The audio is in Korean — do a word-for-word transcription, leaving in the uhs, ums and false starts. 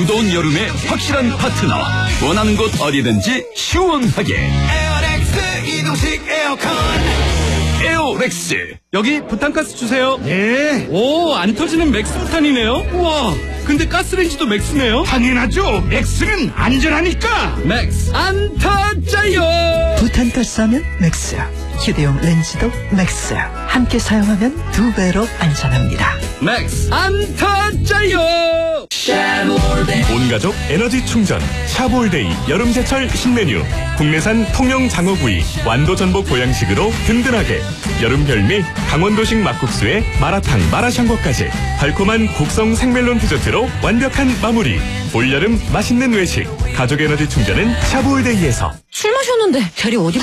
무더운 여름에 확실한 파트너. 원하는 곳 어디든지 시원하게. 에어렉스 이동식 에어컨. 에어렉스. 여기 부탄가스 주세요. 네. 오, 안 터지는 맥스 부탄이네요. 우와, 근데 가스레인지도 맥스네요. 당연하죠. 맥스는 안전하니까. 맥스 안 터져요. 부탄가스 하면 맥스야. 휴대용 렌즈도 맥스야. 함께 사용하면 두 배로 안전합니다. 맥스 안 터져요. 온가족 에너지 충전 샤볼데이 여름제철 신메뉴. 국내산 통영 장어구이 완도 전복 보양식으로 든든하게. 여름 별미 강원도식 막국수에 마라탕 마라샹궈까지. 달콤한 곡성 생멜론 디저트로 완벽한 마무리. 올여름 맛있는 외식 가족 에너지 충전은 샤볼데이에서. 술 마셨는데 별이 어디